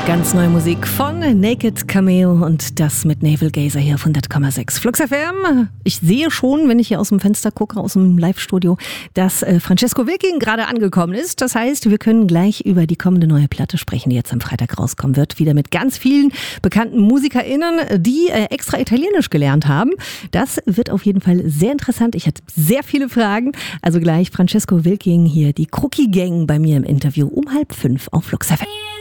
Ganz neue Musik von Naked Cameo und das mit Navel Gazer hier auf 100,6 Flux FM. Ich sehe schon, wenn ich hier aus dem Fenster gucke, aus dem Live-Studio, dass Francesco Wilking gerade angekommen ist. Das heißt, wir können gleich über die kommende neue Platte sprechen, die jetzt am Freitag rauskommen wird. Wieder mit ganz vielen bekannten MusikerInnen, die extra Italienisch gelernt haben. Das wird auf jeden Fall sehr interessant. Ich hatte sehr viele Fragen. Also gleich Francesco Wilking hier, die Crookie Gang bei mir im Interview um 4:30 auf Flux FM.